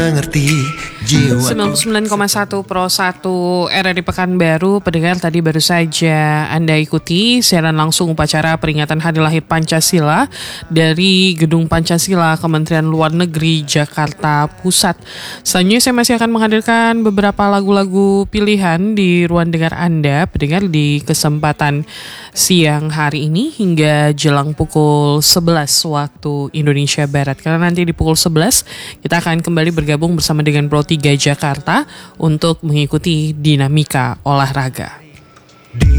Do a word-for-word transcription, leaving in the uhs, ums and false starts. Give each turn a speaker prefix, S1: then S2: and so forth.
S1: sembilan puluh sembilan koma satu Pro satu R R I Pekanbaru. Pendengar, tadi baru saja Anda ikuti siaran langsung upacara peringatan Hari Lahir Pancasila dari Gedung Pancasila Kementerian Luar Negeri Jakarta Pusat. Selanjutnya saya masih akan menghadirkan beberapa lagu-lagu pilihan di ruang dengar Anda, pendengar, di kesempatan siang hari ini hingga jelang pukul sebelas waktu Indonesia Barat. Karena nanti di pukul sebelas kita akan kembali bergabung bersama dengan Pro tiga Jakarta untuk mengikuti dinamika olahraga.